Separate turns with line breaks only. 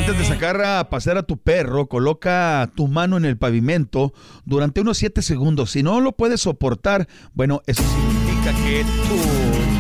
Antes de sacar a pasear a tu perro, coloca tu mano en el pavimento durante unos 7 segundos. Si no lo puedes soportar, bueno, eso significa que tú